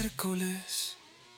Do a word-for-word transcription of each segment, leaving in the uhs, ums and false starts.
Hércules.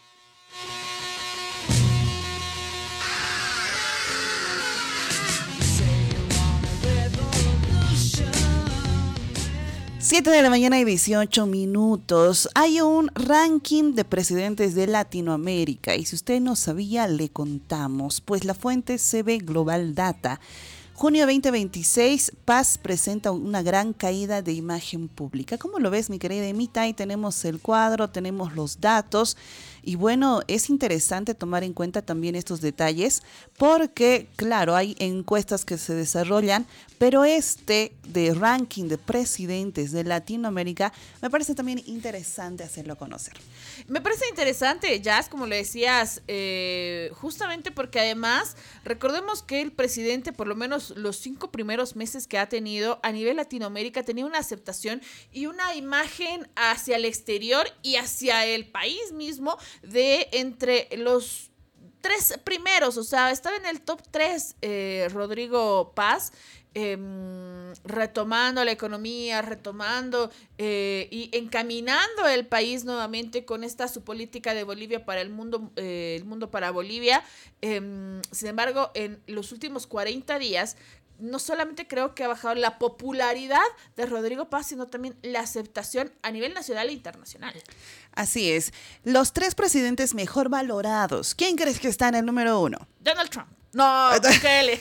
Siete de la mañana y dieciocho minutos. Hay un ranking de presidentes de Latinoamérica y si usted no sabía, le contamos. Pues la fuente C B Global Data. Junio veinte veintiséis, Paz presenta una gran caída de imagen pública. ¿Cómo lo ves, mi querida Emita? Ahí tenemos el cuadro, tenemos los datos. Y bueno, es interesante tomar en cuenta también estos detalles porque, claro, hay encuestas que se desarrollan, pero este de ranking de presidentes de Latinoamérica me parece también interesante hacerlo conocer. Me parece interesante, Jazz, como le decías, eh, justamente porque además recordemos que el presidente, por lo menos los cinco primeros meses que ha tenido a nivel Latinoamérica, tenía una aceptación y una imagen hacia el exterior y hacia el país mismo de entre los tres primeros, o sea, estaba en el top tres eh, Rodrigo Paz. Eh, retomando la economía, retomando eh, y encaminando el país nuevamente con esta su política de Bolivia para el mundo, eh, el mundo para Bolivia. Eh, sin embargo, en los últimos cuarenta días, no solamente creo que ha bajado la popularidad de Rodrigo Paz, sino también la aceptación a nivel nacional e internacional. Así es. Los tres presidentes mejor valorados. ¿Quién crees que está en el número uno? Donald Trump. No, Bukele.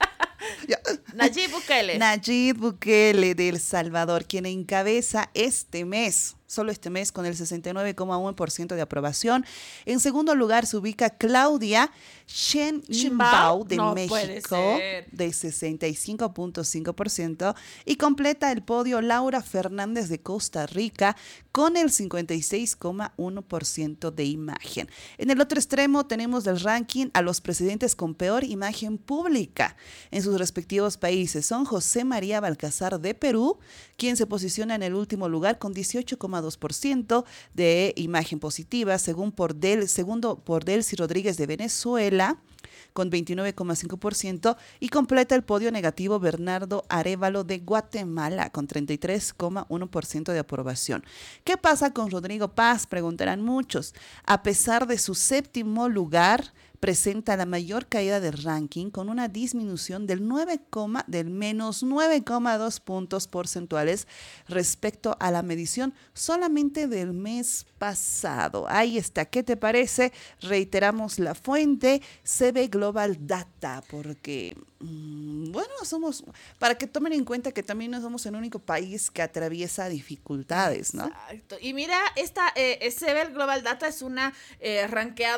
Nayib Bukele. Nayib Bukele de El Salvador, quien encabeza este mes, solo este mes, con el sesenta y nueve coma uno por ciento de aprobación. En segundo lugar se ubica Claudia Sheinbaum de no México, de sesenta y cinco punto cinco por ciento. Y completa el podio Laura Fernández de Costa Rica, con el cincuenta y seis coma uno por ciento de imagen. En el otro extremo tenemos del ranking a los presidentes con peor imagen pública en sus respectivos países. Son José María Balcázar de Perú, quien se posiciona en el último lugar con dieciocho coma dos por ciento de imagen positiva, según por Del, segundo por Delcy Rodríguez de Venezuela, con veintinueve coma cinco por ciento, y completa el podio negativo Bernardo Arévalo de Guatemala, con treinta y tres coma uno por ciento de aprobación. ¿Qué pasa con Rodrigo Paz?, preguntarán muchos. A pesar de su séptimo lugar, presenta la mayor caída del ranking con una disminución del, nueve, del menos nueve coma dos puntos porcentuales respecto a la medición solamente del mes pasado. Ahí está. ¿Qué te parece? Reiteramos la fuente, C B Global Data, porque, mmm, bueno, somos, para que tomen en cuenta que también no somos el único país que atraviesa dificultades, ¿no? Exacto. Y mira, esta eh, C B Global Data es una eh, ranqueada